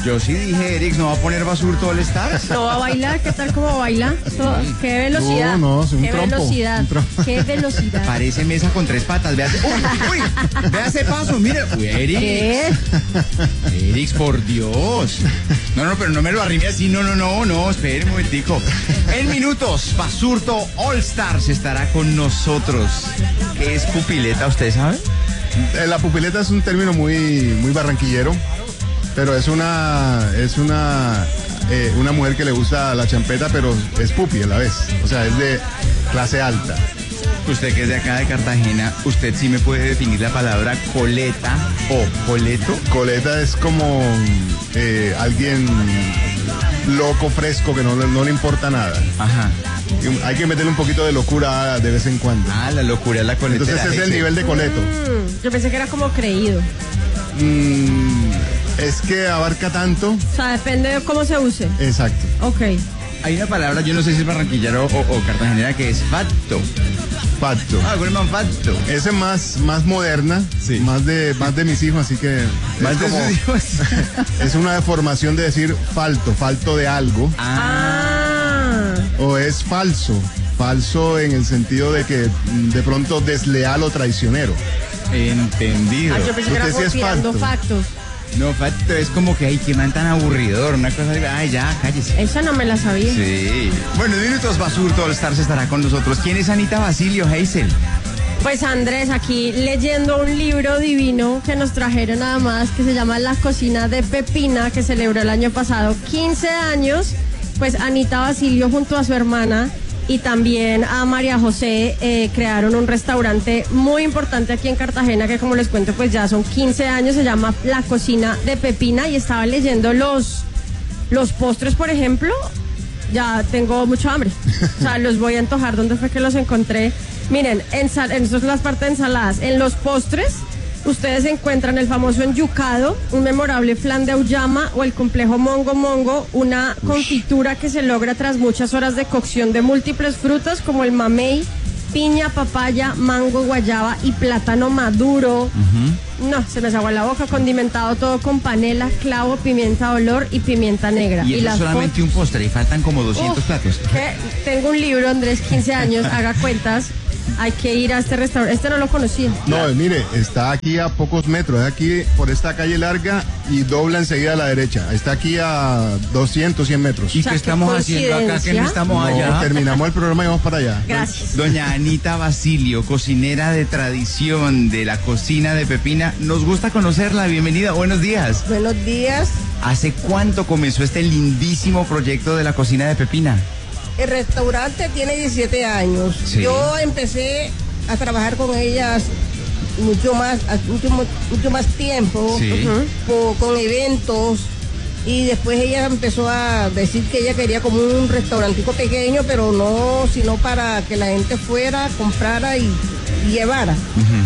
Yo sí dije, Eric, ¿no va a poner Basurto All Stars? ¿No va a bailar? ¿Qué tal como baila? ¡Qué velocidad! No, es un ¡Qué trompo, velocidad! un trompo. ¡Qué velocidad! Parece mesa con 3 patas, vea. Uy, vea ese paso, mire. Uy, Eric. ¿Qué? Eric, por Dios. No, pero no me lo arrime así, no, espere un momentico. En minutos, Basurto All Stars estará con nosotros. ¿Qué es pupileta, usted sabe? La pupileta es un término muy barranquillero, pero es una mujer que le gusta la champeta, pero es pupi a la vez, o sea, es de clase alta. Usted que es de acá de Cartagena, ¿usted sí me puede definir la palabra coleta o coleto? Coleta es como alguien loco, fresco, que no le importa nada. Ajá. Hay que meterle un poquito de locura de vez en cuando. Ah, la locura es la coleta. Entonces ese es el nivel de coleto. Yo pensé que era como creído. Es que abarca tanto. O sea, depende de cómo se use. Exacto. Ok. Hay una palabra, yo no sé si es barranquillero o cartagenera, que es facto. Facto. Ah, ¿cuál es más facto? Esa es más moderna, Sí. más de mis hijos, así que Más de sus hijos. es una deformación de decir falto de algo, o es falso en el sentido de que de pronto desleal o traicionero. Entendido. Yo pensé que era Usted sí como es tirando facto. factos. No, facto es como que, ay, qué man tan aburridor, una cosa así. Ay, ya, cállese. Esa no me la sabía. Sí. Bueno, en minutos Basurto All Stars estará con nosotros. ¿Quién es Anita Basilio, Hazel? Pues Andrés, aquí leyendo un libro divino que nos trajeron nada más, que se llama La cocina de Pepina, que celebró el año pasado 15 años. Pues Anita Basilio junto a su hermana y también a María José crearon un restaurante muy importante aquí en Cartagena, que como les cuento pues ya son 15 años, se llama La Cocina de Pepina, y estaba leyendo los postres, por ejemplo. Ya tengo mucho hambre, o sea, los voy a antojar. ¿Dónde fue que los encontré? Miren, esto es la parte de ensaladas. En los postres ustedes encuentran el famoso enyucado, un memorable flan de auyama, o el complejo mongo, una confitura que se logra tras muchas horas de cocción de múltiples frutas como el mamey, piña, papaya, mango, guayaba y plátano maduro. No, se me agua la boca, condimentado todo con panela, clavo, pimienta de olor y pimienta negra. Y eso es solamente un postre y faltan como 200 platos. Que tengo un libro, Andrés, 15 años, haga cuentas. Hay que ir a este restaurante. Este no lo conocía. No, mire, está aquí a pocos metros, es aquí por esta calle larga y dobla enseguida a la derecha. Está aquí a 200, 100 metros. ¿Y O sea, qué estamos haciendo acá que no estamos No, allá? terminamos el programa y vamos para allá. Gracias. Doña Anita Basilio, cocinera de tradición de la cocina de Pepina. Nos gusta conocerla. Bienvenida. Buenos días. Buenos días. ¿Hace cuánto comenzó este lindísimo proyecto de la cocina de Pepina? El restaurante tiene 17 años. Sí. Yo empecé a trabajar con ellas mucho más tiempo, Sí. con eventos, y después ella empezó a decir que ella quería como un restaurantico pequeño, pero no, sino para que la gente fuera, comprara y llevara.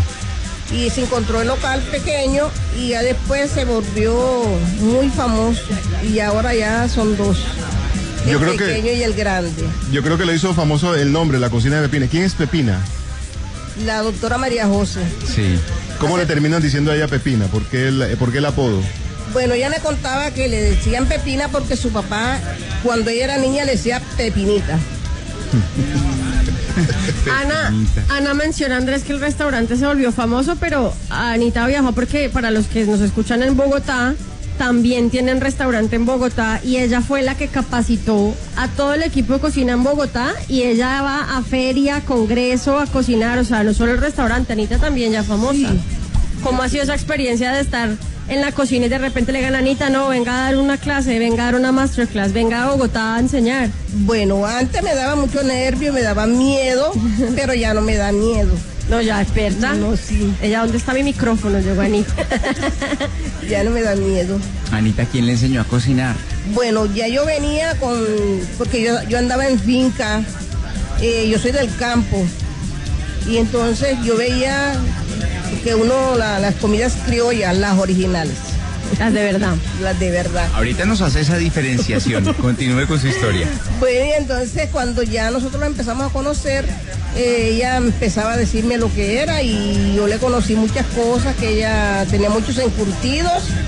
Y se encontró el local pequeño y ya después se volvió muy famoso, y ahora ya son dos. El Yo creo que- pequeño y el grande. Yo creo que le hizo famoso el nombre, la cocina de Pepina. ¿Quién es Pepina? La doctora María José. Sí. ¿Cómo le terminan diciendo a ella Pepina? ¿Por qué el apodo? Bueno, ella me contaba que le decían Pepina porque su papá, cuando ella era niña, le decía Pepinita. Ana menciona, Andrés, que el restaurante se volvió famoso, pero Anita viajó porque, para los que nos escuchan en Bogotá, también tienen restaurante en Bogotá, y ella fue la que capacitó a todo el equipo de cocina en Bogotá, y ella va a feria, congreso, a cocinar, o sea, no solo el restaurante, Anita también ya famosa. Sí. ¿Cómo ha sido esa experiencia de estar en la cocina y de repente le digan a Anita, no, venga a dar una clase, venga a dar una masterclass, venga a Bogotá a enseñar? Bueno, antes me daba mucho nervio, me daba miedo, pero ya no me da miedo. No, ya experta. No, sí. Ella, ¿dónde está mi micrófono? Llegó Anita. Ya no me da miedo. Anita, ¿quién le enseñó a cocinar? Bueno, ya yo venía porque yo andaba en finca, yo soy del campo, y entonces yo veía que las comidas criollas, las originales, Las de verdad. las de verdad. Ahorita nos hace esa diferenciación. Continúe con su historia. Bueno, y entonces cuando ya nosotros la empezamos a conocer, ella empezaba a decirme lo que era, y yo le conocí muchas cosas, que ella tenía muchos encurtidos,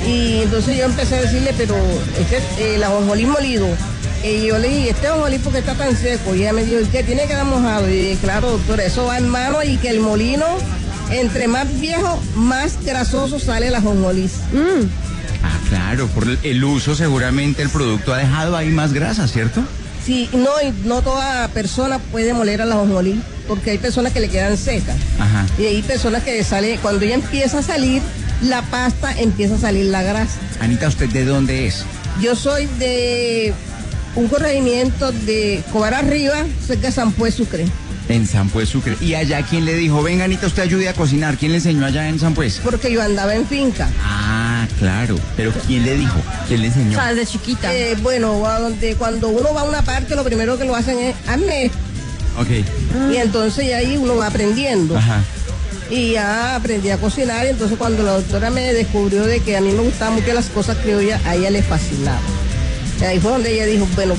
Y entonces yo empecé a decirle, pero el ajonjolí molido. Y yo le dije, este ajonjolí porque está tan seco. Y ella me dijo, ¿qué tiene que dar mojado? Y dije, claro, doctora, eso va en mano y que el molino, entre más viejo, más grasoso sale el ajonjolí. Ah, claro, por el uso seguramente el producto ha dejado ahí más grasa, ¿cierto? Sí, no, y no toda persona puede moler al ajonjolí, porque hay personas que le quedan secas. Ajá. Y hay personas que sale, cuando ella empieza a salir, la pasta empieza a salir la grasa. Anita, ¿usted de dónde es? Yo soy de un corregimiento de Cobar Arriba, cerca de San Pues Sucre. En San Pues Sucre. ¿Y allá quién le dijo, venga Anita, usted ayude a cocinar? ¿Quién le enseñó allá en San Pues? Porque yo andaba en finca. Ah, claro. ¿Pero quién le dijo? ¿Quién le O enseñó? sea, desde chiquita. Bueno, cuando uno va a una parte, lo primero que lo hacen es, hazme esto. Ok. Y entonces ahí uno va aprendiendo. Ajá. Y ya aprendí a cocinar, y entonces cuando la doctora me descubrió de que a mí me gustaban mucho las cosas criollas, a ella le fascinaba. Y ahí fue donde ella dijo, bueno,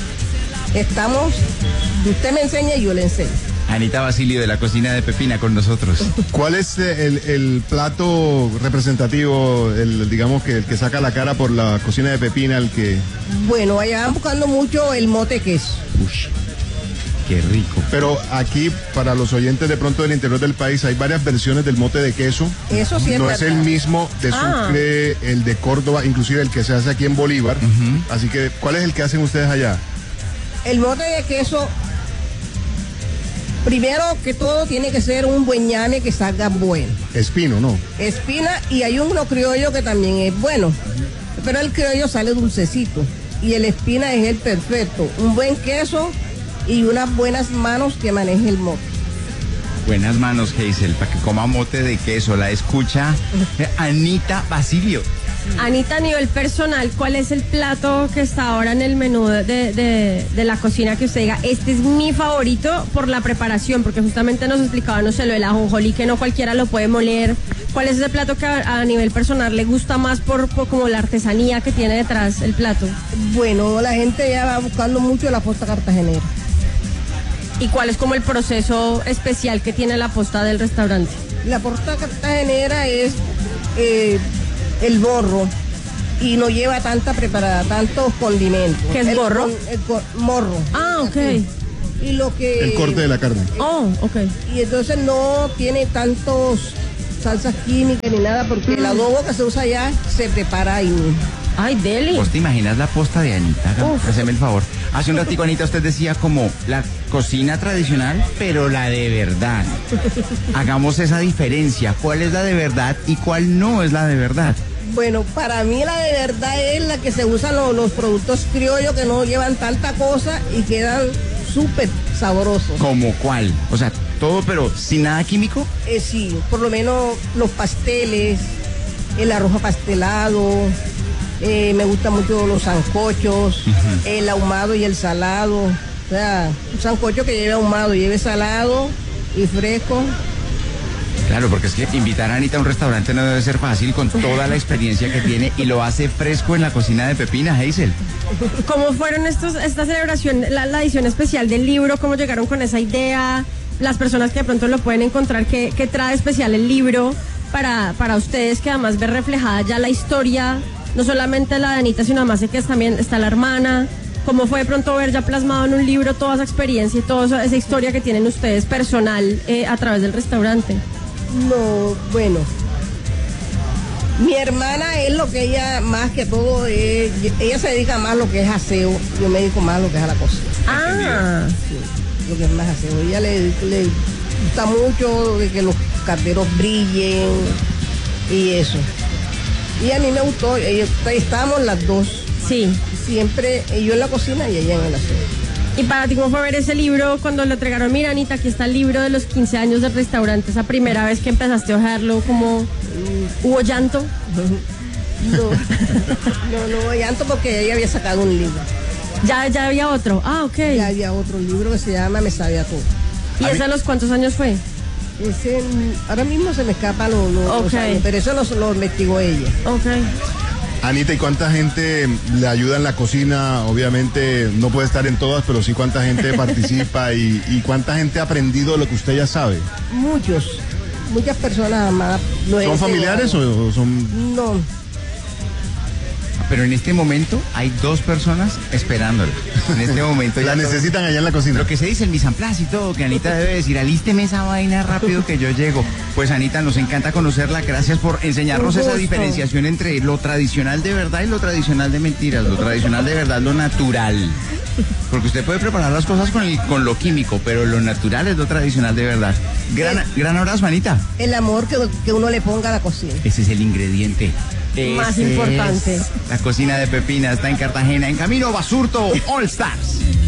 usted me enseña y yo le enseño. Anita Basilio de la cocina de Pepina con nosotros. ¿Cuál es el plato representativo, digamos que el que saca la cara por la cocina de Pepina, el que... Bueno, allá van buscando mucho el mote queso. Ush, qué rico. Pero aquí, para los oyentes de pronto del interior del país, hay varias versiones del mote de queso. Eso sí es No es el verdad. mismo de Sucre, el de Córdoba, inclusive el que se hace aquí en Bolívar. Así que, ¿cuál es el que hacen ustedes allá? El mote de queso, primero que todo, tiene que ser un buen ñame que salga bueno. Espino, ¿no? Espina, y hay uno criollo que también es bueno, pero el criollo sale dulcecito y el espina es el perfecto. Un buen queso y unas buenas manos que maneje el mote. Buenas manos, Hazel, para que coma mote de queso. La escucha Anita Basilio. Anita, a nivel personal, ¿cuál es el plato que está ahora en el menú de la cocina que usted diga, este es mi favorito por la preparación? Porque justamente nos explicaba, no sé, lo del ajonjolí, que no cualquiera lo puede moler. ¿Cuál es ese plato que a nivel personal le gusta más por como la artesanía que tiene detrás el plato? Bueno, la gente ya va buscando mucho la posta cartagenera. ¿Y cuál es como el proceso especial que tiene la posta del restaurante? La posta cartagenera es el borro y no lleva tantos condimentos. ¿Qué es borro? Morro. Ah, ok. Y lo que... El corte de la carne. Oh, ok. Y entonces no tiene tantos salsas químicas ni nada, porque el adobo que se usa allá se prepara ahí mismo. Ay, deli. ¿Vos te imaginas la posta de Anita? Haceme el favor. Hace un ratico, Anita, usted decía como la cocina tradicional, pero la de verdad. Hagamos esa diferencia. ¿Cuál es la de verdad y cuál no es la de verdad? Bueno, para mí la de verdad es la que se usan los productos criollos que no llevan tanta cosa y quedan súper sabrosos. ¿Como cuál? O sea, todo pero sin nada químico. Sí, por lo menos los pasteles, el arroz pastelado, me gustan mucho los sancochos, el ahumado y el salado. O sea, un sancocho que lleve ahumado, lleve salado y fresco. Claro, porque es que invitar a Anita a un restaurante no debe ser fácil con toda la experiencia que tiene y lo hace fresco en la cocina de Pepina, Hazel. ¿Cómo fueron esta celebración, la edición especial del libro? ¿Cómo llegaron con esa idea? Las personas que de pronto lo pueden encontrar, ¿qué trae especial el libro para ustedes, que además ve reflejada ya la historia, no solamente la de Anita, sino además sé que también está la hermana? ¿Cómo fue de pronto ver ya plasmado en un libro toda esa experiencia y toda esa historia que tienen ustedes personal a través del restaurante? No, bueno. Mi hermana es lo que ella, más que todo, ella se dedica más a lo que es aseo. Yo me dedico más a lo que es a la cocina. Ah, Sí, lo que es más aseo. Ella le gusta mucho de que los carteros brillen y eso. Y a mí me gustó, estábamos las dos. sí. Siempre yo en la cocina y ella en el aseo. ¿Y para ti cómo fue ver ese libro cuando lo entregaron? Mira, Anita, aquí está el libro de los 15 años del restaurante. Esa primera vez que empezaste a ojearlo, ¿cómo hubo llanto? No llanto porque ella había sacado un libro. Ya había otro. Ah, ok. Ya había otro libro que se llama Me Sabe a Todo. ¿Y ese a los cuántos años fue? Ese, ahora mismo se me escapa los Ok. años, pero eso lo investigó ella. Ok. Anita, ¿y cuánta gente le ayuda en la cocina? Obviamente no puede estar en todas, pero sí cuánta gente participa y cuánta gente ha aprendido lo que usted ya sabe. Muchas personas más. ¿Son familiares o son...? No. pero en este momento hay 2 personas esperándola. En este momento La ya necesitan allá en la cocina. lo que se dice el mise en place y todo, que Anita debe decir, alísteme esa vaina rápido que yo llego. Pues Anita, nos encanta conocerla, gracias por enseñarnos Un esa gusto. diferenciación entre lo tradicional de verdad y lo tradicional de mentiras, lo tradicional de verdad, lo natural. Porque usted puede preparar las cosas con lo químico, pero lo natural es lo tradicional de verdad. Gran abrazo, Anita. El amor que uno le ponga a la cocina. Ese es el ingrediente. Más Ese importante. es. La cocina de Pepina está en Cartagena, en camino Basurto All Stars.